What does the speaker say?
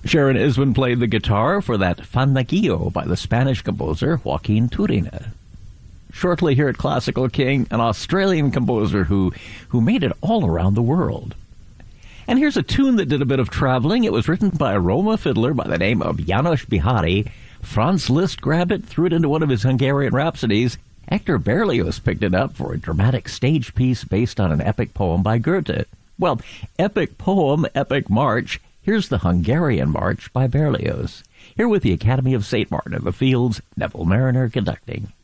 Sharon Isman played the guitar for that Fandanguillo by the Spanish composer Joaquin Turina. Shortly here at Classical King, an Australian composer who made it all around the world. And here's a tune that did a bit of traveling. It was written by a Roma fiddler by the name of János Bihari. Franz Liszt grabbed it, threw it into one of his Hungarian rhapsodies. Hector Berlioz picked it up for a dramatic stage piece based on an epic poem by Goethe. Well, epic poem, epic march. Here's the Hungarian March by Berlioz. Here with the Academy of St. Martin in the Fields, Neville Mariner conducting.